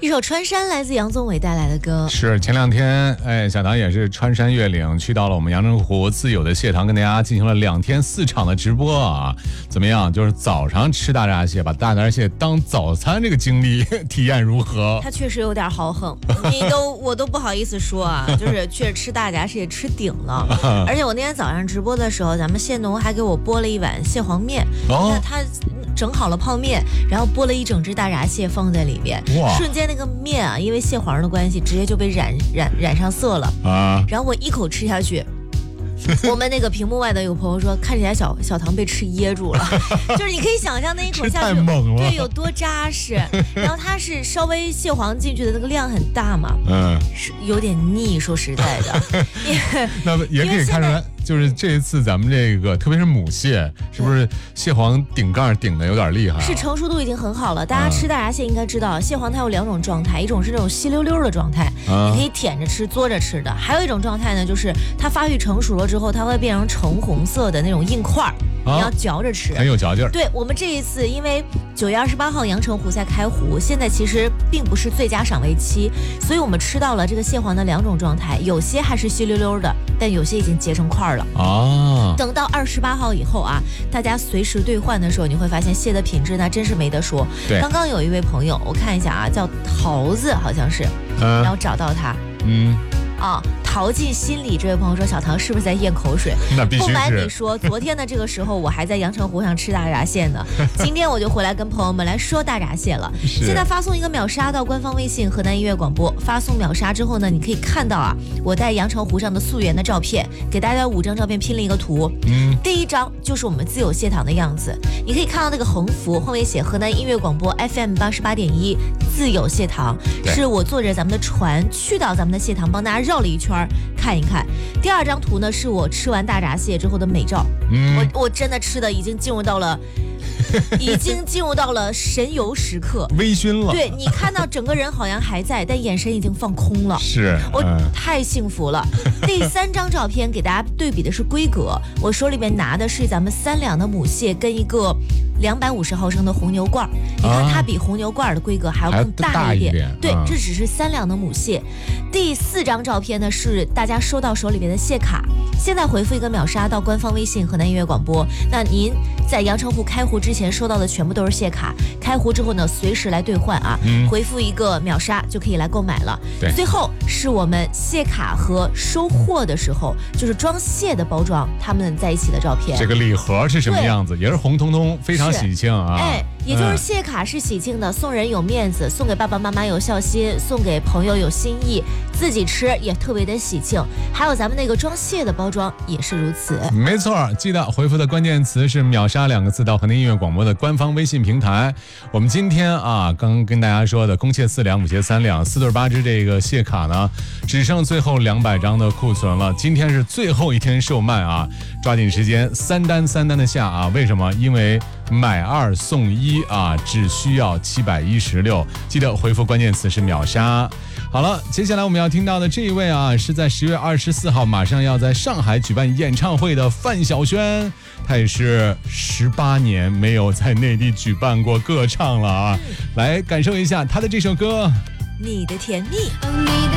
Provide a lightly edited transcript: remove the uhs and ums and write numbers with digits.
一首《穿山》来自杨宗纬带来的歌。 是前2天，小唐也是穿山越岭去到了我们阳澄湖自有的蟹塘，跟大家进行了2天4场的直播啊。怎么样？就是早上吃大闸蟹，把大闸蟹当早餐，这个经历体验如何？ 他确实有点豪横，我都不好意思说啊，就是确实吃大闸蟹吃顶了。而且我那天早上直播的时候，咱们蟹农还给我拨了一碗蟹黄面，他整好了泡面，然后拨了一整只大闸蟹放在里面，瞬间那个面啊，因为蟹黄的关系，直接就被染上色了啊！然后我一口吃下去。我们那个屏幕外的有朋友说，看起来小唐被吃噎住了，就是你可以想象那一口下去，对，有多扎实。然后它是稍微蟹黄进去的那个量很大嘛，是有点腻，说实在的。 那么也可以看出来，就是这一次咱们这个，特别是母蟹，是不是蟹黄顶盖顶的有点厉害？ 是成熟度已经很好了。大家吃大闸蟹应该知道，蟹黄它有2种状态，一种是那种稀溜溜的状态，你可以舔着吃、嘬着吃的；还有一种状态呢，就是它发育成熟了之后，它会变成橙红色的那种硬块儿，你要嚼着吃， 很有嚼劲儿。 对，我们这一次，因为9月28号阳澄湖才开湖，现在其实并不是最佳赏味期，所以我们吃到了这个蟹黄的2种状态，有些还是稀溜溜的，但有些已经结成块了啊。等到28号以后啊，大家随时兑换的时候，你会发现蟹的品质那真是没得说。 对， 刚刚有一位朋友，我看一下啊，叫桃子，好像是，然后找到他，陶进心里，这位朋友说小唐是不是在咽口水？ 那必须是。 不瞒你说，昨天的这个时候我还在阳澄湖上吃大闸蟹呢，今天我就回来跟朋友们来说大闸蟹了。现在发送一个秒杀到官方微信河南音乐广播，发送秒杀之后呢，你可以看到啊，我在阳澄湖上的溯源的照片，给大家5张照片拼了一个图。第一张就是我们自有蟹塘的样子，你可以看到那个横幅后面写河南音乐广播 FM 88.1自有蟹塘，是我坐着咱们的船去到咱们的蟹塘，帮大家绕了一圈看一看。第2张图呢，是我吃完大闸蟹之后的美照。我真的吃的已经进入到了神游时刻， 微醺了。 对，你看到整个人好像还在，但眼神已经放空了。 是， 我太幸福了。第3张照片给大家对比的是规格，我手里面拿的是咱们3两的母蟹跟一个250毫升的红牛罐，你看它比红牛罐的规格还要更大一点。对，这只是3两的母蟹。第4张照片呢，是大家收到手里面的蟹卡，现在回复一个秒杀到官方微信河南音乐广播，那您在阳澄湖开湖之前收到的全部都是蟹卡，开湖之后呢，随时来兑换啊，回复一个秒杀就可以来购买了。 对， 最后是我们蟹卡和收货的时候，就是装蟹的包装，他们在一起的照片。 这个礼盒是什么样子？也是红彤彤，非常喜庆啊。 也就是蟹卡是喜庆的，送人有面子，送给爸爸妈妈有孝心，送给朋友有心意，自己吃也特别的喜庆。还有咱们那个装蟹的包装也是如此。 没错，记得回复的关键词是秒杀2个字到河南音乐广播的官方微信平台。我们今天啊，刚刚跟大家说的公蟹4两，母蟹3两，4对8只这个蟹卡呢，只剩最后200张的库存了。今天是最后一天售卖啊，抓紧时间，3单的下啊。为什么？因为买2送1啊，只需要716。记得回复关键词是秒杀。好了，接下来我们要听到的这一位啊，是在10月24号马上要在上海举办演唱会的范晓萱，她也是18年没有在内地举办过歌唱了啊，来感受一下她的这首歌《 你的甜蜜》。